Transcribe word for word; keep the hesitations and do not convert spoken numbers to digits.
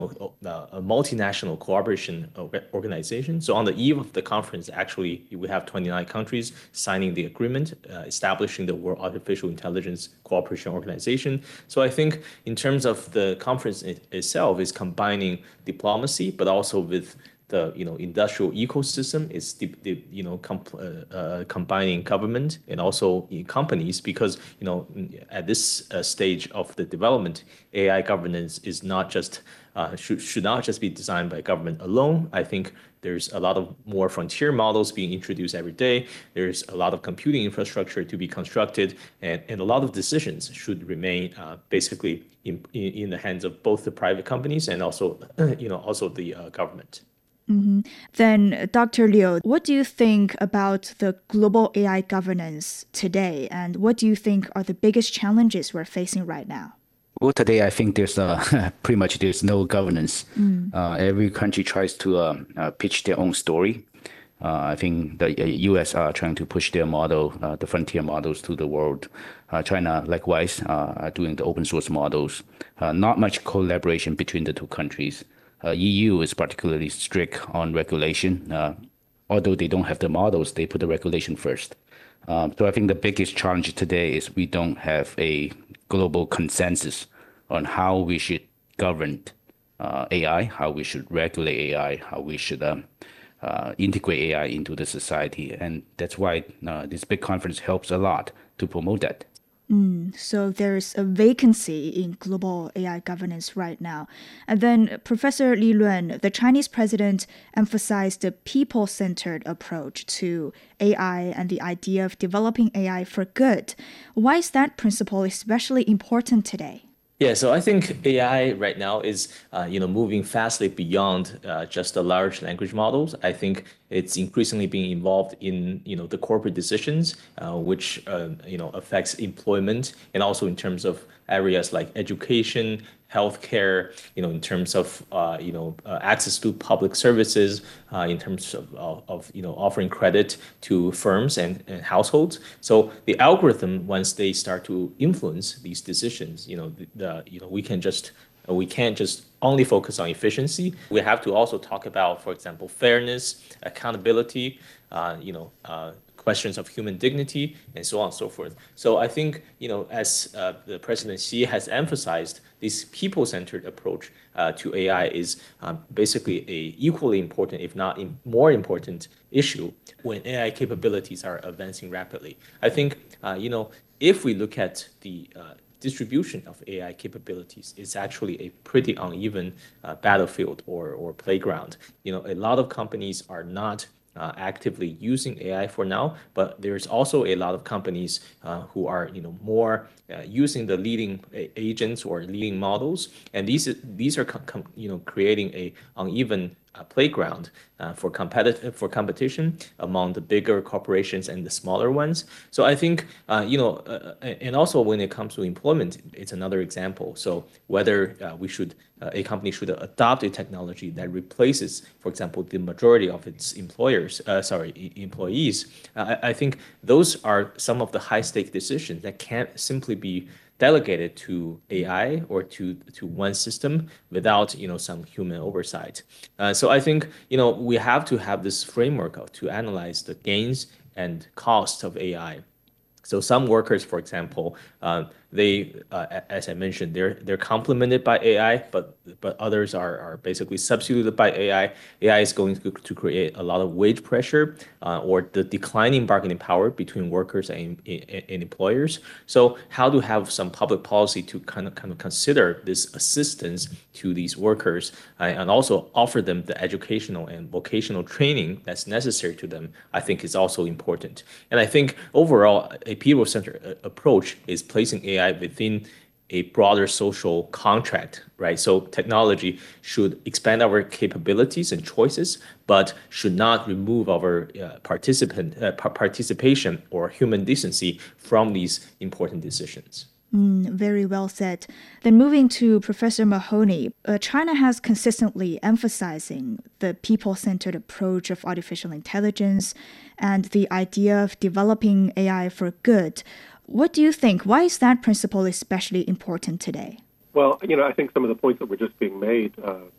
uh, a multinational cooperation organization. So on the eve of the conference, actually, we have twenty-nine countries signing the agreement, uh, establishing the World Artificial Intelligence Cooperation Organization. So I think in terms of the conference it, itself is combining diplomacy, but also with the you know industrial ecosystem is the, the you know comp, uh, uh, combining government and also companies because you know at this uh, stage of the development, A I governance is not just uh, should should not just be designed by government alone. I think there's a lot of more frontier models being introduced every day. There's a lot of computing infrastructure to be constructed, and, and a lot of decisions should remain uh, basically in, in in the hands of both the private companies and also you know also the uh, government. Mm-hmm. Then, Doctor Liu, what do you think about the global A I governance today? And what do you think are the biggest challenges we're facing right now? Well, today I think there's uh, pretty much there's no governance. Mm. Uh, every country tries to uh, uh, pitch their own story. Uh, I think the U S are trying to push their model, uh, the frontier models to the world. Uh, China, likewise, uh, are doing the open source models. Uh, not much collaboration between the two countries. Uh, E U is particularly strict on regulation. Uh, although they don't have the models, they put the regulation first. Um, so I think the biggest challenge today is we don't have a global consensus on how we should govern uh, A I, how we should regulate A I, how we should um, uh, integrate A I into the society. And that's why uh, this big conference helps a lot to promote that. Mm, so there's a vacancy in global A I governance right now. And then Professor Li Luan, the Chinese president, emphasized the people-centered approach to A I and the idea of developing A I for good. Why is that principle especially important today? Yeah, so I think A I right now is, uh, you know, moving fastly beyond uh, just the large language models. I think it's increasingly being involved in, you know, the corporate decisions, uh, which, uh, you know, affects employment and also in terms of areas like education, healthcare, you know, in terms of, uh, you know, uh, access to public services, uh, in terms of, of, of, you know, offering credit to firms and, and households. So the algorithm, once they start to influence these decisions, you know, the, the you know, we can just we can't just only focus on efficiency. We have to also talk about, for example, fairness, accountability, uh, you know, uh, questions of human dignity, and so on and so forth. So I think, you know, as uh, the President Xi has emphasized, this people-centered approach uh, to A I is um, basically a equally important, if not in more important, issue when A I capabilities are advancing rapidly. I think, uh, you know, if we look at the uh, distribution of A I capabilities is actually a pretty uneven uh, battlefield or, or playground. You know, a lot of companies are not uh, actively using A I for now, but there's also a lot of companies uh, who are, you know, more uh, using the leading agents or leading models, and these these are you know creating a uneven uh, playground uh, for competitive for competition among the bigger corporations and the smaller ones. So I think uh, you know, uh, and also when it comes to employment, it's another example. So whether uh, we should uh, a company should adopt a technology that replaces, for example, the majority of its employers, uh, sorry, employees. Uh, I, I think those are some of the high stake decisions that can't simply be delegated to A I or to to one system without you know some human oversight. Uh, so I think you know we have to have this framework of, to analyze the gains and costs of A I. So some workers, for example, uh, they, uh, as I mentioned, they're they're complemented by A I, but but others are are basically substituted by A I. A I is going to, to create a lot of wage pressure uh, or the declining bargaining power between workers and, and, and employers. So how to have some public policy to kind of kind of consider this assistance to these workers uh, and also offer them the educational and vocational training that's necessary to them, I think is also important. And I think overall, a people-centered approach is placing A I within a broader social contract, right? So technology should expand our capabilities and choices, but should not remove our uh, participant uh, participation or human decency from these important decisions. Mm, very well said. Then moving to Professor Mahoney, uh, China has consistently emphasizing the people-centered approach of artificial intelligence and the idea of developing A I for good. What do you think? Why is that principle especially important today? Well, you know, I think some of the points that were just being made uh,